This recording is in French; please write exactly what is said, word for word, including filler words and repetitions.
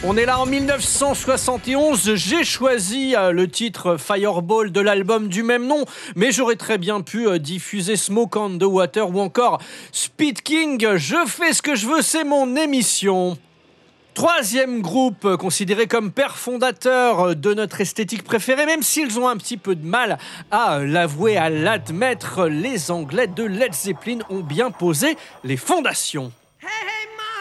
On est là en mille neuf cent soixante et onze, j'ai choisi euh, le titre Fireball de l'album du même nom, mais j'aurais très bien pu euh, diffuser Smoke on the Water ou encore Speed King. Je fais ce que je veux, c'est mon émission. Troisième groupe euh, considéré comme père fondateur euh, de notre esthétique préférée, même s'ils ont un petit peu de mal à euh, l'avouer, à l'admettre, les Anglais de Led Zeppelin ont bien posé les fondations. Hey, hey